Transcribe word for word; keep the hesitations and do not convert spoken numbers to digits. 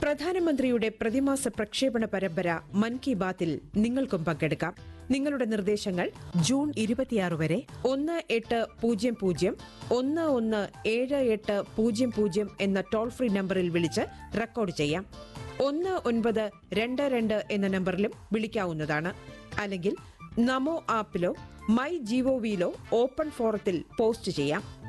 പ്രധാനമന്ത്രിയുടെ പ്രതിമാസ പ്രക്ഷേപണ പരമ്പര മൻ കി ബാത്തിൽ നിങ്ങൾക്കും പങ്കെടുക്കാം. നിങ്ങളുടെ നിർദ്ദേശങ്ങൾ ജൂൺ ഇരുപത്തിയാറ് വരെ ഒന്ന് എട്ട് പൂജ്യം പൂജ്യം ഒന്ന് ഒന്ന് ഏഴ് എട്ട് പൂജ്യം പൂജ്യം എന്ന ടോൾ ഫ്രീ നമ്പറിൽ വിളിച്ച് റെക്കോർഡ് ചെയ്യാം. ഒന്ന് ഒൻപത് രണ്ട് രണ്ട് എന്ന നമ്പറിലും വിളിക്കാവുന്നതാണ്. അല്ലെങ്കിൽ നമോ ആപ്പിലോ മൈ ജിഒവിയിലോ ഓപ്പൺ ഫോറത്തിൽ പോസ്റ്റ് ചെയ്യാം.